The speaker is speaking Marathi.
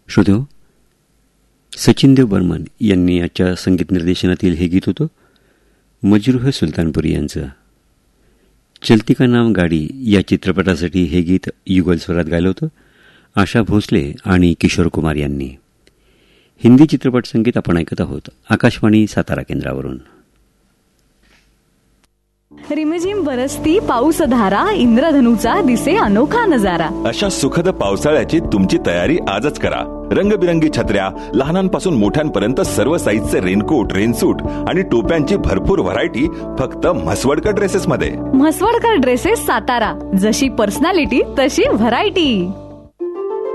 श्रोतेहो, सचिनदेव बर्मन यांनी आजच्या संगीत निर्देशनातील हे गीत होतं मजरूह सुलतानपुरी यांचं. चलती का नाम गाडी या चित्रपटासाठी हे गीत युगल स्वरात गायलं होतं आशा भोसले आणि किशोर कुमार यांनी. हिंदी चित्रपट संगीत आपण ऐकत आहोत आकाशवाणी सातारा केंद्रावरून. रिमझिम बरसती पाऊस धारा, इंद्रधनुचा दिसे अनोखा नजारा. अशा सुखद पावसाळ्याची तुमची तयारी आजच करा. रंगबिरंगी छत्र्या, लहानांपासून मोठ्यांपर्यंत सर्व साईजचे रेनकोट, रेनसूट आणि टोप्यांची भरपूर व्हरायटी फक्त म्हसवडकर ड्रेसेस मध्ये. म्हसवडकर ड्रेसेस सातारा, जशी पर्सनॅलिटी तशी व्हरायटी.